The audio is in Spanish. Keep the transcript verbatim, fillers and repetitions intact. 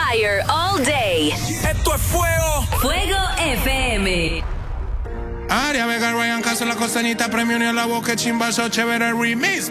Fire all day. Esto es fuego. Fuego F M. Aria Vega, Ryan Castro, La Costanita, Premio Ni a la Boca, Chimbazo, Chévere Remix.